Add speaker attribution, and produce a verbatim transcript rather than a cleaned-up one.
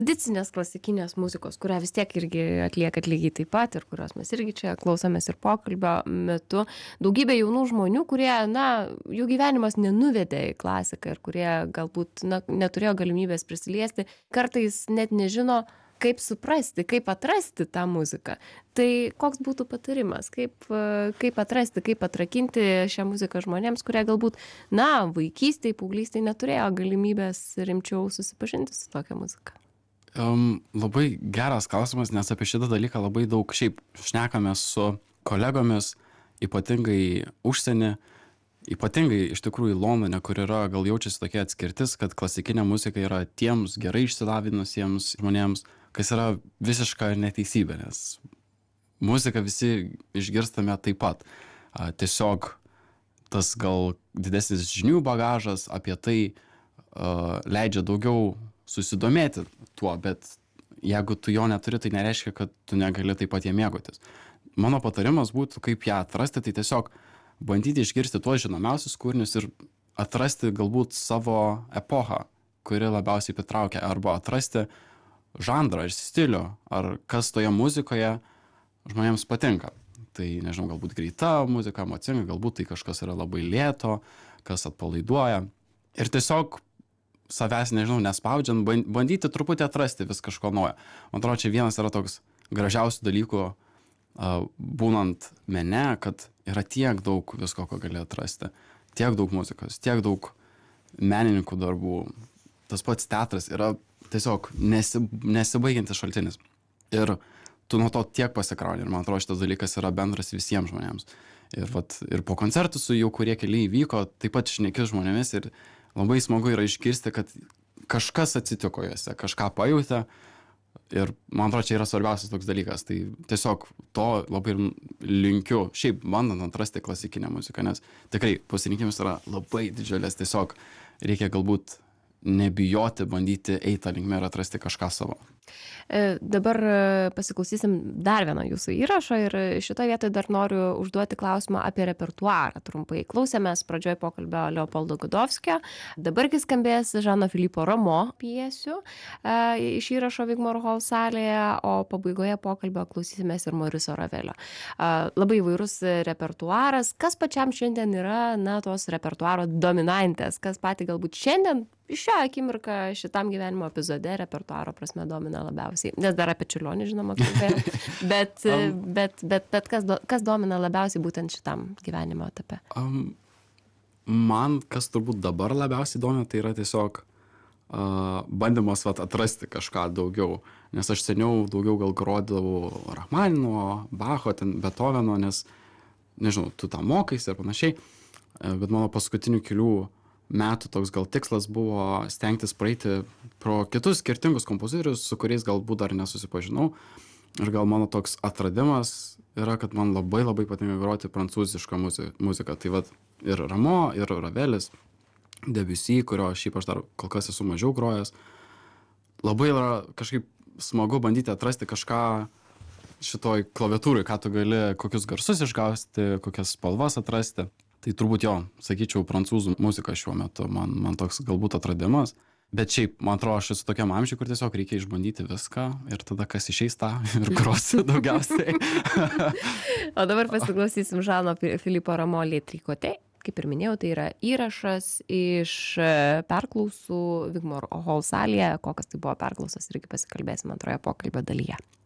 Speaker 1: tradicinės klasikinės muzikos, kurią vis tiek irgi atliekat lygiai taip pat ir kurios mes irgi čia klausomės ir pokalbio metu. Daugybė jaunų žmonių, kurie, na, jų gyvenimas nenuvedė į klasiką ir kurie galbūt, na, neturėjo galimybės prisiliesti, kartais net nežino, kaip suprasti, kaip atrasti tą muziką. Tai koks būtų patarimas, kaip, kaip atrasti, kaip atrakinti šią muziką žmonėms, kurie galbūt, na, vaikystėje, paauglystėje neturėjo galimybės rimčiau susipažinti su tokia muzika?
Speaker 2: Um, labai geras klausimas, nes apie šitą dalyką labai daug šiaip šnekame su kolegomis, ypatingai užsienį, ypatingai iš tikrųjų Londone, kur yra, gal jaučiasi tokia atskirtis, kad klasikinė muzika yra tiems gerai išsilavinusiems žmonėms, kas yra visiška neteisybė, nes muziką visi išgirstame taip pat. A, tiesiog tas gal didesnis žinių bagažas apie tai a, leidžia daugiau susidomėti tuo, bet jeigu tu jo neturi, tai nereiškia, kad tu negali taip pat ją mėgautis. Mano patarimas būtų, kaip ją atrasti, tai tiesiog bandyti išgirsti tuos žinomiausius kūrinius ir atrasti galbūt savo epochą, kuri labiausiai pritraukia, arba atrasti žanrą ir stilių, ar kas toje muzikoje žmonėms patinka. Tai, nežinau, galbūt greita muzika, emocinga, galbūt tai kažkas yra labai lėto, kas atpalaiduoja. Ir tiesiog savęs, nežinau, nespaudžiant, bandyti truputį atrasti vis kažko naujo. Man atrodo, čia vienas yra toks gražiausių dalykų, būnant mene, kad yra tiek daug visko, ko gali atrasti. Tiek daug muzikos, tiek daug menininkų darbų. Tas pats teatras yra tiesiog nesi, nesibaigiantis šaltinis. Ir tu nuo to tiek pasikrauni. Ir man atrodo, šitas dalykas yra bendras visiems žmonėms. Ir, vat, ir po koncertų su jau kurie keliai įvyko, taip pat šneki žmonėmis ir labai smagu yra išgirsti, kad kažkas atsitiko juose, kažką pajutė. Ir man atrodo, čia yra svarbiausias toks dalykas. Tai tiesiog to labai linkiu, šiaip bandant atrasti klasikinę muziką, nes tikrai pasirinkimas yra labai didžiulis. Tiesiog reikia galbūt nebijoti, bandyti eiti tą linkmę ir atrasti kažką savo.
Speaker 1: Dabar pasiklausysim dar vieną jūsų įrašą ir šitoje vietoje dar noriu užduoti klausimą apie repertuarą trumpai. Klausėmės pradžioje pokalbio Leopoldo Godovskio, dabargi skambės Žano Filipo Ramo pjesių iš įrašo Wigmore Hall salėje, o pabaigoje pokalbio klausysimės ir Moriso Ravelio. Labai įvairus repertuaras. Kas pačiam šiandien yra, na, tos repertuaro dominantės, kas patį galbūt šiandien šią akimirką šitam gyvenimo epizode repertuaro prasme domina labiausiai, nes dar apie Čiurlionį, žinoma, kalbėjom, bet, um, bet, bet, bet kas, do, kas domina labiausiai būtent šitam gyvenimo etape?
Speaker 2: Um, man, kas turbūt dabar labiausiai domina, tai yra tiesiog uh, bandymas vat, atrasti kažką daugiau, nes aš seniau daugiau gal grodavau Rachmanino, Bacho, ten Beethoveno, nes, nežinau, tu tą mokais ir panašiai, bet mano paskutinių kelių metų toks gal tikslas buvo stengtis praeiti pro kitus skirtingus kompozitorius, su kuriais galbūt dar nesusipažinau. Ir gal mano toks atradimas yra, kad man labai labai patinka groti prancūzišką muziką. Tai vat ir Ramo, ir Ravelis, Debussy, kurio šiaip aš dar kol kas esu mažiau grojęs. Labai yra kažkaip smagu bandyti atrasti kažką šitoj klaviatūrai, ką tu gali, kokius garsus išgausti, kokias spalvas atrasti. Tai turbūt jo, sakyčiau, prancūzų muzika šiuo metu man, man toks galbūt atradimas. Bet šiaip, man atrodo, aš esu tokiam amžiui, kur tiesiog reikia išbandyti viską ir tada kas išeis tą ir grosiu daugiausiai.
Speaker 1: O dabar pasiklausysim Žano Filipo Ramo Les Tricotés. Kaip ir minėjau, tai yra įrašas iš perklausų Wigmore Hall salėje. Kokios tai buvo perklausos, irgi pasikalbėsim antroje pokalbio dalyje.